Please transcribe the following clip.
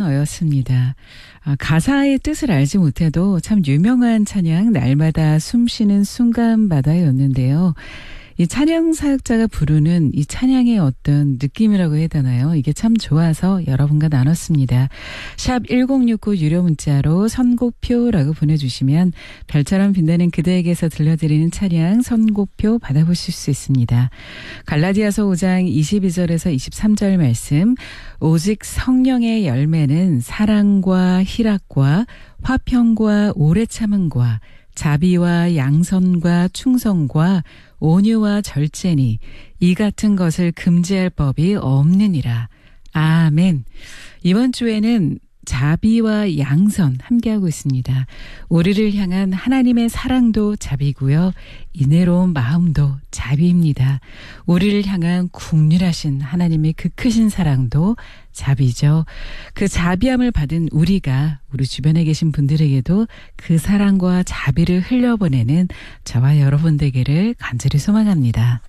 너였습니다. 가사의 뜻을 알지 못해도 참 유명한 찬양 날마다 숨쉬는 순간마다였는데요. 이 찬양 사역자가 부르는 이 찬양의 어떤 느낌이라고 해야 되나요? 이게 참 좋아서 여러분과 나눴습니다. 샵 1069 유료 문자로 선곡표라고 보내주시면 별처럼 빛나는 그대에게서 들려드리는 찬양 선곡표 받아보실 수 있습니다. 갈라디아서 5장 22절에서 23절 말씀, 오직 성령의 열매는 사랑과 희락과 화평과 오래 참음과 자비와 양선과 충성과 온유와 절제니 이 같은 것을 금지할 법이 없느니라. 아멘. 이번 주에는 자비와 양선 함께하고 있습니다. 우리를 향한 하나님의 사랑도 자비고요. 인애로운 마음도 자비입니다. 우리를 향한 국률하신 하나님의 그 크신 사랑도 자비죠. 그 자비함을 받은 우리가 우리 주변에 계신 분들에게도 그 사랑과 자비를 흘려보내는 저와 여러분 되기를 간절히 소망합니다.